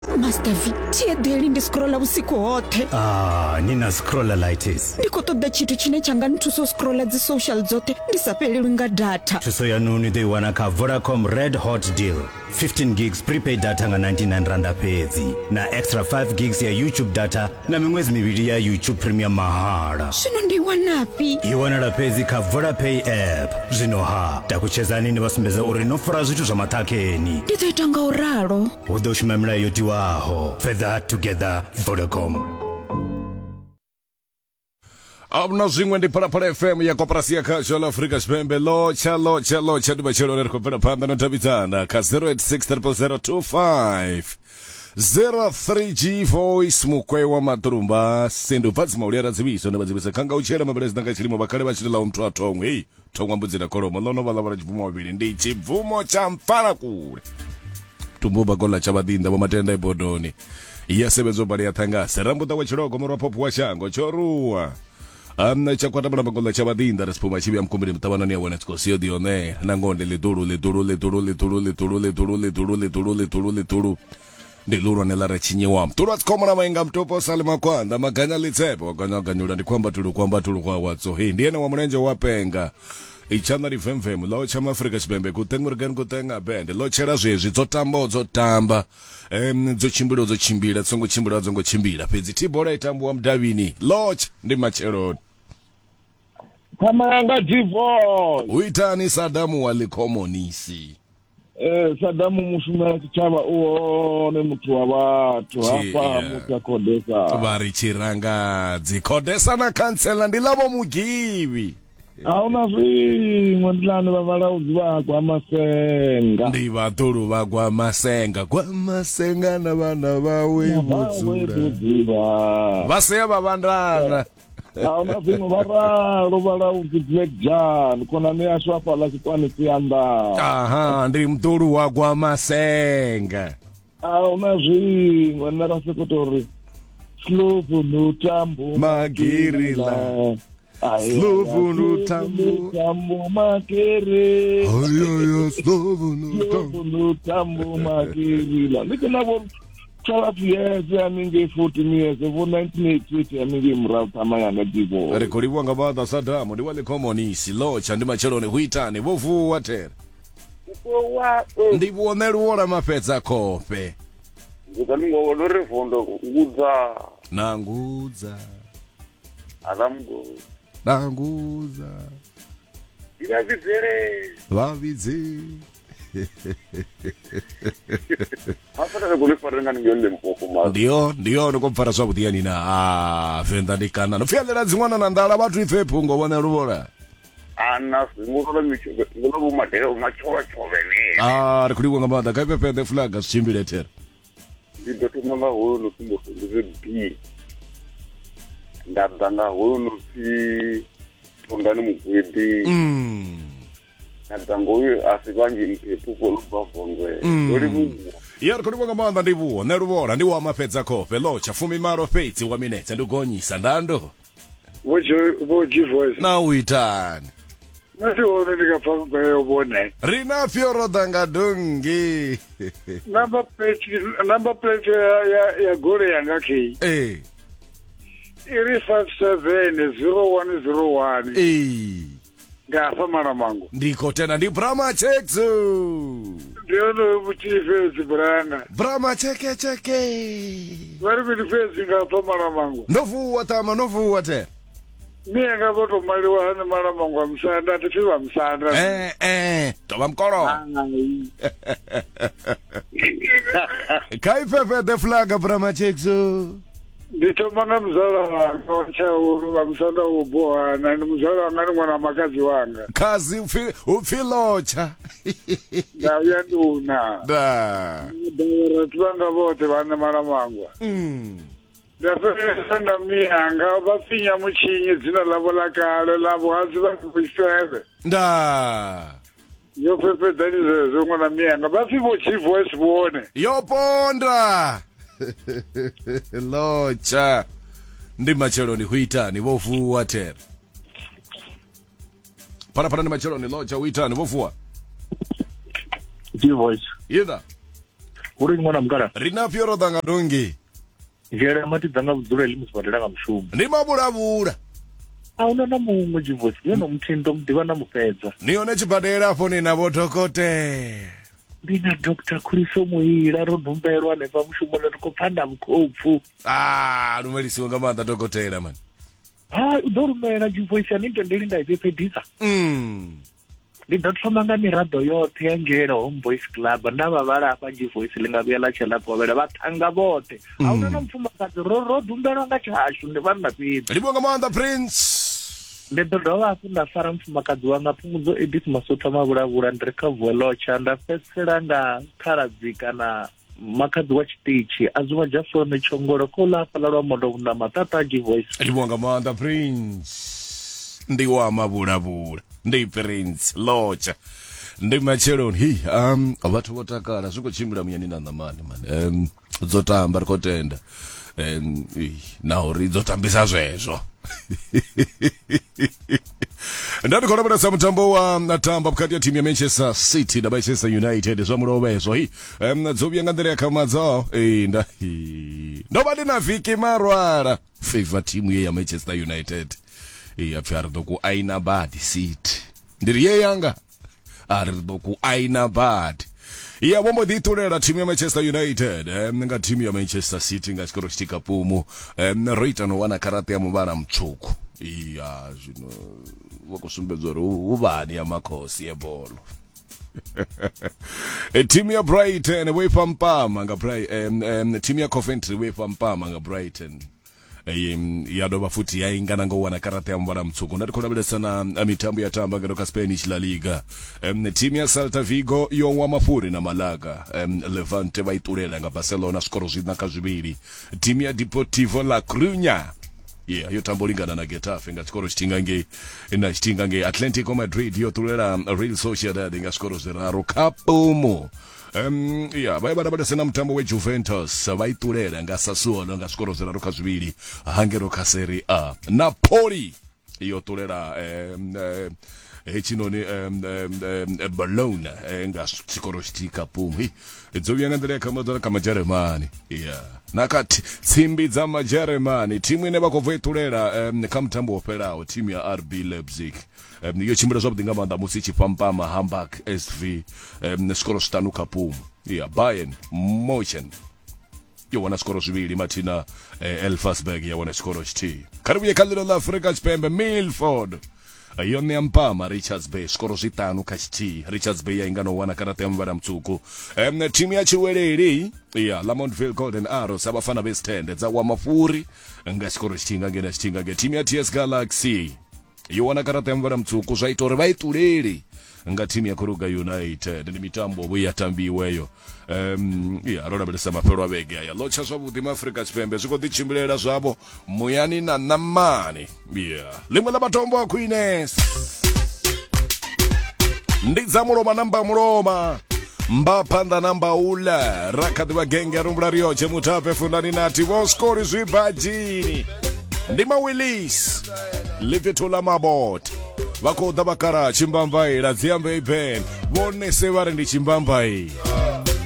Master Victor daily ndi scrolla usiku wote. Nina scrolleritis. Ndiko toda chitu chine changa ntuso scrolla zi social zote ndisapelelwe nga data. Chuso ya nuni they wanaka Vodacom Red Hot Deal. 15 gigs prepaid data nga 99 randa pezi. Na extra 5 gigs ya YouTube data na mimwezi mibili ya YouTube Premium mahala. Shino ndi wanapi? Iwana la pezi ka VodaPay app. Zinoha. Takucheza nini wasumbeza urinofura zitu za matakeni. Ndito itanga uraro. Udoshimamila yoti waho. Feather together Vodacom. Abna zingwe ndi Parapara FM ya Kooperasia Casual Africa Spembe locha ndi machelo nero kupera panda no tabitana ka 08600025 03G voice mukwe wa maturumba sindu patsi mauliara zibiso nabazibisa kanga uchera mabelezi nanga chilimo bakale bachitila umtu atongwe tongwa mbuzi na koromo lono balabara chivumo wabili ndi chivumo cha mfana kule tumbuba kola chabadinda wa matenda ibodoni iyasebezo bali yatangase rambuta wa chiroko moro popu wa shango chorua amna chakwata bana bagola chabadinda respuma chibi amkumbiri mtabana ni awena tsikosio dione nangonde le duru ndiluru nelara chinyewa mturu atsikoma na mainga mtopo salima kwanda maganya litsepo wakanyaganyula ndi kwamba tulu kwa watso hii ndiye na wa mrenje wapenga ichana rifemfemu lao chama Afrika Chibembe kutenga bende lo chera zwezvi dzotamba dzongo chimbira pedzi tibora itambuwa mudavini loch ndi macheroni Kamanga divorce uitani Sadamu walikomonisi Sadamu mushuma chava uone mtu wa watu hapa mutakodesa vari chiranga dzikodesa na kansela ndilavo mugivi auna zvimwe ndilani vavalaudzi vakwa masenga ndi vatulu vakwa masenga na vana vawe mudzura vaseya vavandana auna zvimwe vararo valaudzi Black John kona neashwafa la chikwanisi yanda ndi mtulu wakwa masenga auna zvimwe narasekotori slovu nutambo magirila slovu nutambo makere slovu nutambo makirila ndikinavo Yes, I mean, they 14 years, over 1988, I mean, I'm Rav Tamayana Divo. Rekodiwa ngabada Sadamu, ndi wale komonisi, locha, ndi machelone, huitani, vofu water. Ndi buoneru wala mapeza kope. Ngudalingo wolore fondo, nguza. Nanguza. Adamgo. Nanguza. Ilazizere. Vavizi. Hapana kulifara ngani ngionde mpoko ma. Ndio nokopfara swakuti yanina venda ndikana. Nofyalera dzimwana na ndala batu ifepo ngobona rubora. Ana ngorola michobe, ngorola matero machola choveni. Rikuliwa ngabada kaipepe the flag chimbile tera. Ndido tumanga hoyo notumbo ndize bi. Ndadanga hoyo nosi tongani mugwedi. Nadangoyo asibanji mpepuko lubafongwe. Yar kuri ngabanda ndibuo nerubora ndi wa mapeza kope locha fumi maro peitsi wa minetse ndugonyisa ndando. Voji voice. Na uitani. Nasi wone ndikapfa kwayo bone. Rina fioro danga dungi. Number plate ya gore yanga ki. Iri 570101. Ngafa mara mango. Ndiko tena ndi Brahma Chekzu. Ndiyo mchifezi brana. Brahma cheke. Wari mchifezi ngafa mara mango. Novu wate. Mie ngafoto maliwa hana mara mango wa msanda. Tifiwa msanda. Toba mkoro. Kaipepe the flag Brahma Chekzu. Nditomanga mzala wanga wacha wa msanda uboa na mzala wanga ni mwana makazi wanga. Kazi ufilocha. Na yanduna. Da. Dawara tuanga vote vana mara mangwa. Ndafere sanda mianga bafinya muchinyi zina lavo la kale lavo hazi bakubisebe. Da. Yo pepe dani zongo na mianga bafibo chifu wesi buone. Yo ponda. Locha ndi macheloni huitani vofu water para ndi macheloni locha huitani vofu voice either uri mwana mgara rina pyoro danga dongi jere mati dzanga vudura ili musibadela nga mushumo ndi mabulabula auna na mumwe chivosi yono mtindo mdiva na mufedza nione chibadela apo nina votokote ndina Dr. Kuriso Muhira ronhomberwa nepa mushumo netikopanda mukopfu lumelisiwe ngamanda dokotela man udorumera chivosi aninto ndiri ndaipepedisa ndindothomanga miraḓo yoṱhe ya ngela Homeboys Club ndavha valafha chivoisi lingavuya ḽa tshelapho vele vathanga voṱhe ahuna na mufumakadzi ro dumbelwa nga tshashu ndi vanna fhedzi ndivho nga maanḓa Prince ndi ḓo dovha hafhu nda fara mufumakadzi wanga Phungudzo Edith Masotho Mavulavula ndi ri kha Vuelocha nda fhedzisela nga khaladzi kana makhadzi wa tshiṱitshi Azuma Jafone Tshongolo kho ḽa hafhaḽa lwa mondo vhunda matata a chivoisi ndivho nga maanḓa Prince ndi wa Mavulavula ndi Prince Locha ndi macheloni vhathu vho takala zwiko tshimbila muyani na ṋamani man dzo tamba ri khou tenda na uri dzo tambisa zwezwo ndati khona bana sa mutambo wa natamba vhukati ya timu ya Manchester City na Manchester United zwa mulovhezo dzo vhuya nga nḓila ya khamadzo nobody na viki marwala favor team ya Manchester United apfi do ku aina bad seat ndiri ye yanga do ku aina bad bombo ditulera timu ya Manchester United nga timu ya Manchester City nga skoro chitika pumu roita no wana karate ya muvara mtsvuku zvino wakusumbedzwa uri uvani ya makhosi ebolo timu ya Brighton wepampama nga timu ya Coventry wepampama nga Brighton yadova futi yaingana ngowana karata ya mvara mtsuku ndatikhona belesana mitambo ya tamba ngeroka Spanish La Liga timu ya Celta Vigo yonwa mafuri na Malaga Levante vaitulela nga Barcelona skoro zvidna kazviviri timu ya Deportivo La Coruña yo tambo lingana na Getafe nga skoro chitinga nge Atletico Madrid yotulela Real Sociedad nga skoro ziraro kapumu vaibada sena mutambo we Juventus vaitulela nga Sassuolo nga skoro ziraro kazviviri hangero ka Serie A Napoli yotulela echinoni Bologna nga skoro chitika pumu dzovya nga ndele kama Germany nakati tsimbi dza majeremani timu ine vakovhoitulela kha mutambo wopelawo timu ya RB Leipzig yo chimbira zwavhuḓi nga maanḓa musi tshiphampama Hamburg SV skoro stanu kapumu Bayern Munchen yo wana skoro zwivili mathina Elfsberg ya wana skoro chithihi karibuye kha ḽino ḽa Afrika Tshipembe Milford yone ya mpama Richards Bay skoro zitanu kha chithihi Richards Bay yaingano wana karata ya mvara mtsuku timu ya Chiweleli Lamontville Golden Arrows abafana bestand dza wa mafuri nga skoro chithinga nge timu ya TS Galaxy yo wana karata ya mvara mtsuku zvaita uri vaituleli nga timu ya Kruger United ndi mitambo vho yatambiweyo rona belesa mafero avege aya locha zwavhuḓi ma Afrika Tshipembe zwiko ḓitshimbilela zwavho muyani na ṋamani limwe la matombo a Queens ndi dza muloma namba muloma mbapanda namba ula rakati wa genge ya rumbula rioche mutape fundani nati voskori zwibajini ndi Willis livitula mabot vakoda vakara chimbambai la Ziambe Ben vone se vari ndi chimbambai